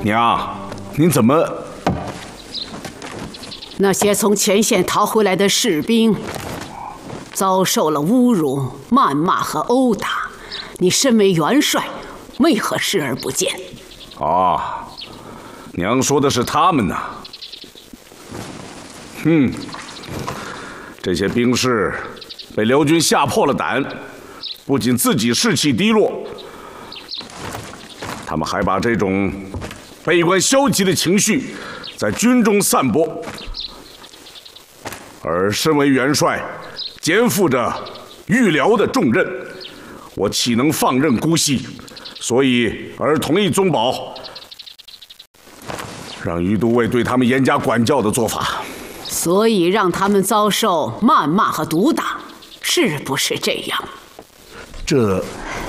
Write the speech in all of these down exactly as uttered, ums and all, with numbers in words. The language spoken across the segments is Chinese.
娘，您怎么？ 那些从前线逃回来的士兵，遭受了侮辱、谩骂和殴打。你身为元帅，为何视而不见？ 啊，娘说的是他们呐。哼，这些兵士被辽军吓破了胆，不仅自己士气低落，他们还把这种悲观消极的情绪在军中散播。而身为元帅，肩负着御辽的重任，我岂能放任姑息？所以而同意宗保让于都尉对他们严加管教的做法。 所以让他们遭受谩骂和毒打，是不是这样？ 这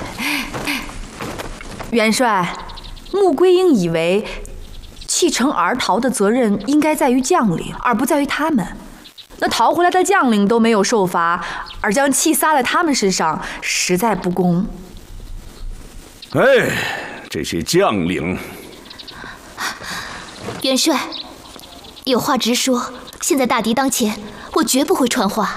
元帅，穆桂英以为弃城而逃的责任应该在于将领，而不在于他们。那逃回来的将领都没有受罚，而将气撒在他们身上，实在不公。 哎，这些将领， 元帅，有话直说。现在大敌当前，我绝不会传话。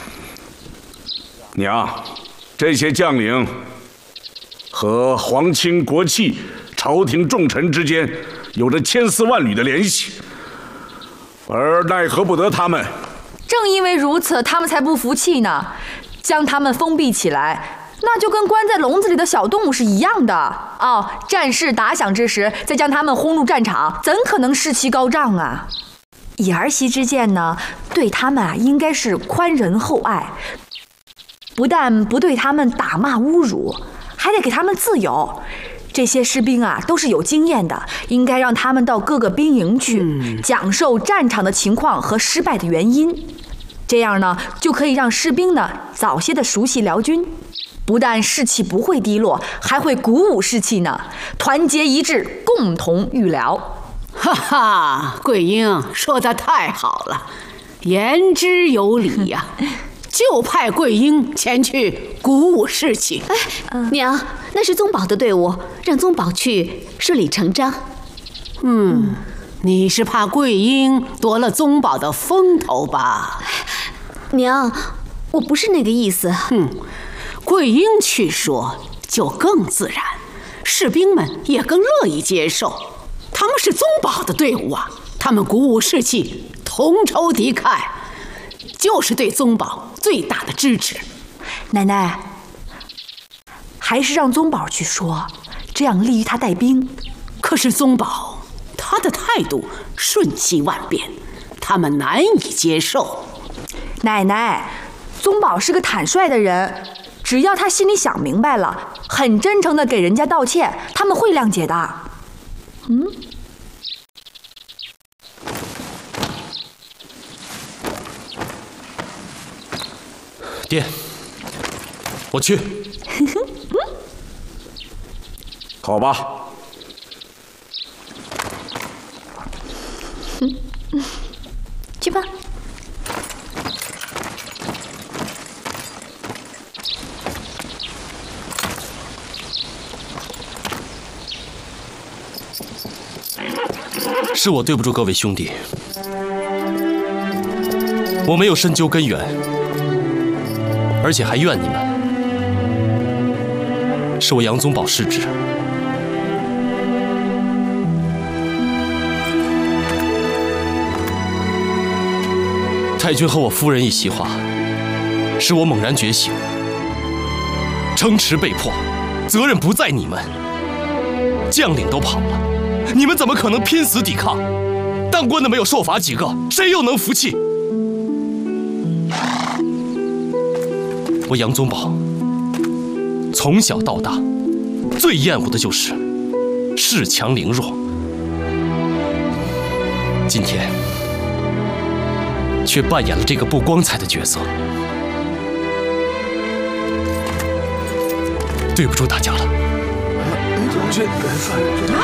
娘，这些将领和皇亲国戚、朝廷重臣之间有着千丝万缕的联系，而奈何不得他们。 正因为如此，他们才不服气呢。将他们封闭起来，那就跟关在笼子里的小动物是一样的。哦，战事打响之时，再将他们轰入战场，怎可能士气高涨啊？以儿媳之见呢，对他们啊应该是宽仁厚爱，不但不对他们打骂侮辱，还得给他们自由。这些士兵啊都是有经验的，应该让他们到各个兵营去，嗯、讲授战场的情况和失败的原因。这样呢，就可以让士兵呢早些的熟悉辽军，不但士气不会低落，还会鼓舞士气呢，团结一致，共同御辽。 哈哈，桂英说得太好了，言之有理呀、啊。就派桂英前去鼓舞士气。 哎，嗯、娘，那是宗保的队伍，让宗保去顺理成章。 嗯，你是怕桂英夺了宗保的风头吧？ 娘，我不是那个意思。 哼，桂英去说就更自然，士兵们也更乐意接受。他们是宗保的队伍啊，他们鼓舞士气，同仇敌忾，就是对宗保最大的支持。 奶奶，还是让宗保去说，这样利于他带兵。 可是宗保他的态度瞬息万变，他们难以接受。 奶奶，宗保是个坦率的人，只要他心里想明白了，很真诚地给人家道歉，他们会谅解的。嗯。 爹，我去。 好吧。 去吧。 是我对不住各位兄弟，我没有深究根源，而且还怨你们，是我杨宗保失职。太君和我夫人一席话，使我猛然觉醒。城池被破，责任不在你们，将领都跑了，你们怎么可能拼死抵抗？当官的没有受罚几个，谁又能服气？我杨宗保从小到大最厌恶的就是恃强凌弱，今天却扮演了这个不光彩的角色，对不住大家了。 将军，元帅。